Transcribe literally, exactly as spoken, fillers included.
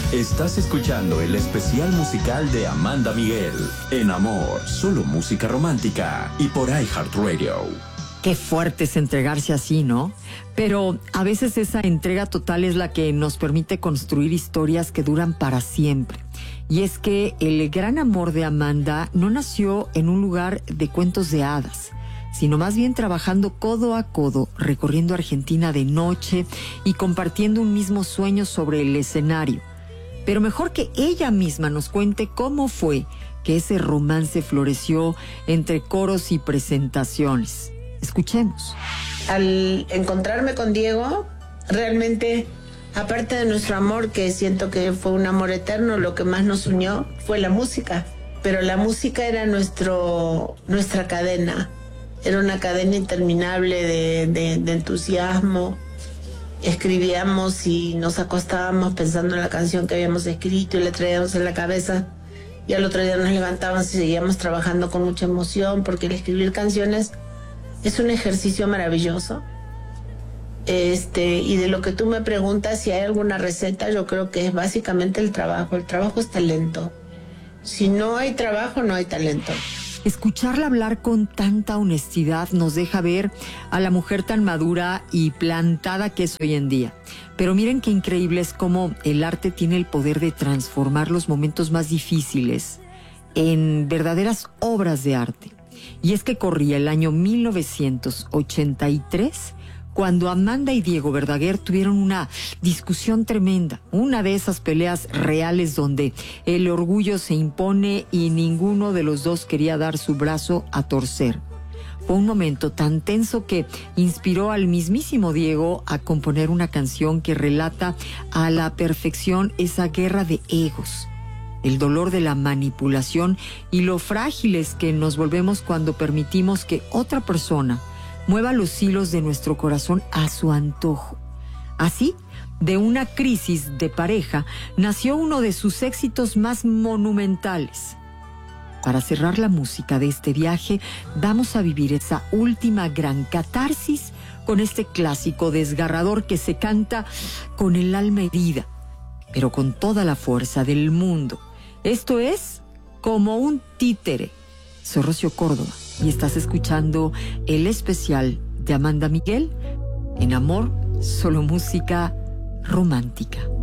Estás escuchando el especial musical de Amanda Miguel en Amor, solo música romántica y por iHeartRadio. Qué fuerte es entregarse así, ¿no? Pero a veces esa entrega total es la que nos permite construir historias que duran para siempre. Y es que el gran amor de Amanda no nació en un lugar de cuentos de hadas, sino más bien trabajando codo a codo, recorriendo Argentina de noche y compartiendo un mismo sueño sobre el escenario. Pero mejor que ella misma nos cuente cómo fue que ese romance floreció entre coros y presentaciones. Escuchemos. Al encontrarme con Diego, realmente, aparte de nuestro amor, que siento que fue un amor eterno, lo que más nos unió fue la música. Pero la música era nuestro, nuestra cadena. Era una cadena interminable de, de, de entusiasmo. Escribíamos y nos acostábamos pensando en la canción que habíamos escrito y le traíamos en la cabeza. Y al otro día nos levantábamos y seguíamos trabajando con mucha emoción, porque el escribir canciones es un ejercicio maravilloso. Este, y de lo que tú me preguntas si hay alguna receta, yo creo que es básicamente el trabajo. El trabajo es talento. Si no hay trabajo, no hay talento. Escucharla hablar con tanta honestidad nos deja ver a la mujer tan madura y plantada que es hoy en día. Pero miren qué increíble es cómo el arte tiene el poder de transformar los momentos más difíciles en verdaderas obras de arte. Y es que corría el año mil novecientos ochenta y tres cuando Amanda y Diego Verdaguer tuvieron una discusión tremenda, una de esas peleas reales donde el orgullo se impone y ninguno de los dos quería dar su brazo a torcer. Fue un momento tan tenso que inspiró al mismísimo Diego a componer una canción que relata a la perfección esa guerra de egos, el dolor de la manipulación y lo frágiles que nos volvemos cuando permitimos que otra persona mueva los hilos de nuestro corazón a su antojo. Así, de una crisis de pareja, nació uno de sus éxitos más monumentales. Para cerrar la música de este viaje, vamos a vivir esa última gran catarsis con este clásico desgarrador que se canta con el alma herida, pero con toda la fuerza del mundo. Esto es Como un títere. Soy Rocío Córdoba y estás escuchando el especial de Amanda Miguel en Amor, solo música romántica.